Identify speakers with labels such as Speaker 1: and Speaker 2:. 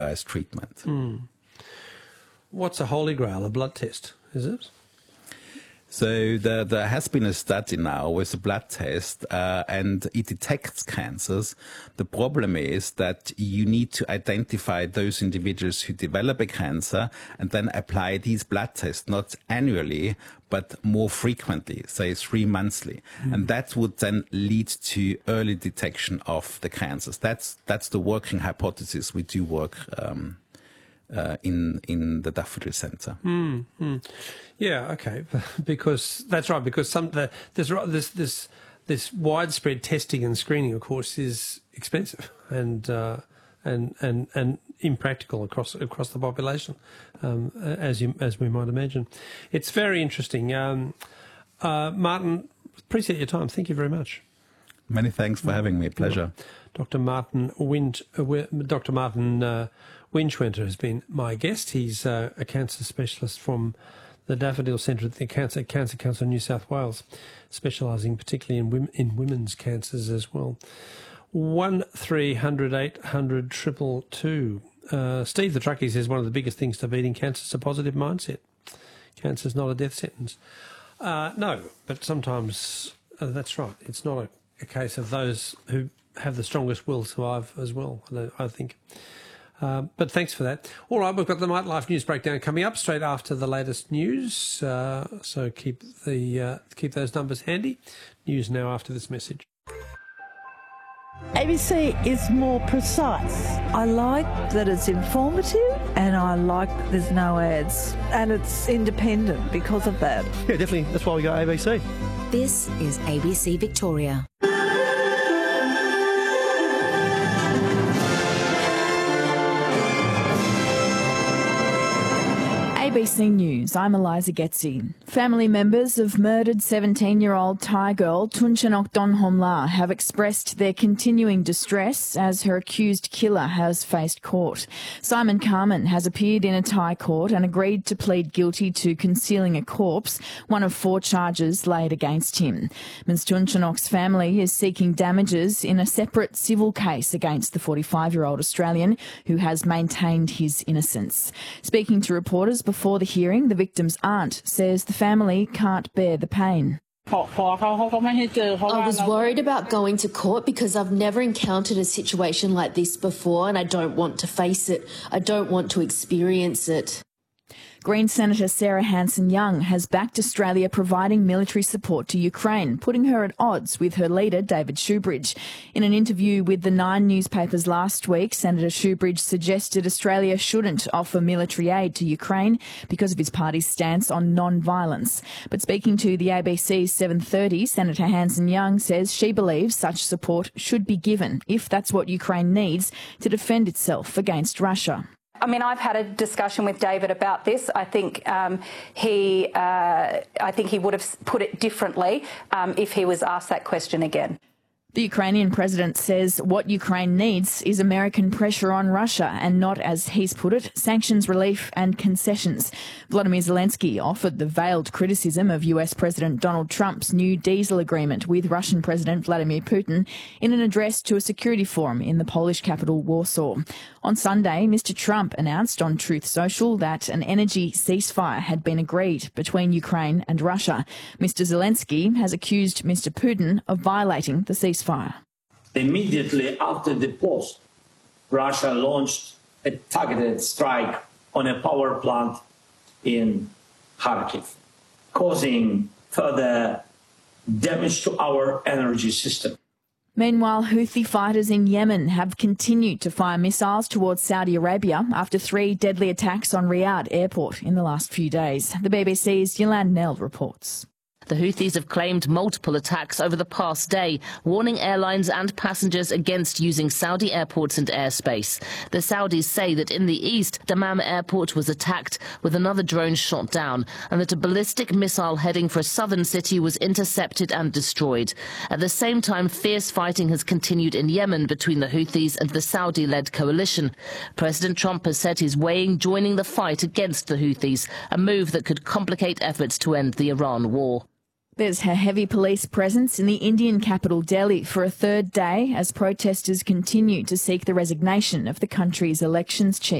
Speaker 1: as treatment.
Speaker 2: What's a holy grail? A blood test, is it?
Speaker 1: So there has been a study now with a blood test, and it detects cancers. The problem is that you need to identify those individuals who develop a cancer and then apply these blood tests, not annually, but more frequently, say 3 monthly. And that would then lead to early detection of the cancers. That's the working hypothesis. We do work in the Daffodil Centre.
Speaker 2: Yeah, okay, because that's right. Because this widespread testing and screening, of course, is expensive and impractical across the population, as we might imagine. It's very interesting. Martin, appreciate your time. Thank you very much.
Speaker 1: Many thanks for having me. Pleasure.
Speaker 2: Dr. Martin Winchwenter has been my guest. He's a cancer specialist from the Daffodil Centre at the Cancer Council of New South Wales, specialising particularly in women's cancers as well. 1300 800 222. Steve the Truckie says one of the biggest things to beating cancer is a positive mindset. Cancer is not a death sentence. No, but sometimes that's right. It's not a case of those who have the strongest will survive as well, I think. But thanks for that. All right, we've got the Nightlife News Breakdown coming up straight after the latest news. So keep those numbers handy. News now after this message.
Speaker 3: ABC is more precise. I like that it's informative and I like there's no ads. And it's independent because of that.
Speaker 4: Yeah, definitely. That's why we got ABC.
Speaker 5: This is ABC Victoria.
Speaker 6: ABC News, I'm Eliza Getzi. Family members of murdered 17-year-old Thai girl Tunchanok Donhomla have expressed their continuing distress as her accused killer has faced court. Simon Carman has appeared in a Thai court and agreed to plead guilty to concealing a corpse, one of 4 charges laid against him. Ms Tunchanok's family is seeking damages in a separate civil case against the 45-year-old Australian who has maintained his innocence. Speaking to reporters before the hearing, the victim's aunt says the family can't bear the pain.
Speaker 7: I was worried about going to court because I've never encountered a situation like this before and I don't want to face it. I don't want to experience it.
Speaker 6: Green Senator Sarah Hanson-Young has backed Australia providing military support to Ukraine, putting her at odds with her leader, David Shoebridge. In an interview with the Nine newspapers last week, Senator Shoebridge suggested Australia shouldn't offer military aid to Ukraine because of his party's stance on non-violence. But speaking to the ABC's 7:30, Senator Hanson-Young says she believes such support should be given if that's what Ukraine needs to defend itself against Russia.
Speaker 8: I mean, I've had a discussion with David about this. I think he would have put it differently if he was asked that question again.
Speaker 6: The Ukrainian president says what Ukraine needs is American pressure on Russia and not, as he's put it, sanctions relief and concessions. Volodymyr Zelensky offered the veiled criticism of US President Donald Trump's new diesel agreement with Russian President Vladimir Putin in an address to a security forum in the Polish capital Warsaw. On Sunday, Mr. Trump announced on Truth Social that an energy ceasefire had been agreed between Ukraine and Russia. Mr. Zelensky has accused Mr. Putin of violating the ceasefire.
Speaker 9: Immediately after the post, Russia launched a targeted strike on a power plant in Kharkiv, causing further damage to our energy system.
Speaker 6: Meanwhile, Houthi fighters in Yemen have continued to fire missiles towards Saudi Arabia after 3 deadly attacks on Riyadh airport in the last few days. The BBC's Yolande Nell reports.
Speaker 10: The Houthis have claimed multiple attacks over the past day, warning airlines and passengers against using Saudi airports and airspace. The Saudis say that in the east, Dammam airport was attacked with another drone shot down, and that a ballistic missile heading for a southern city was intercepted and destroyed. At the same time, fierce fighting has continued in Yemen between the Houthis and the Saudi-led coalition. President Trump has said he's weighing joining the fight against the Houthis, a move that could complicate efforts to end the Iran war.
Speaker 6: There's a heavy police presence in the Indian capital Delhi for a 3rd day as protesters continue to seek the resignation of the country's elections chief.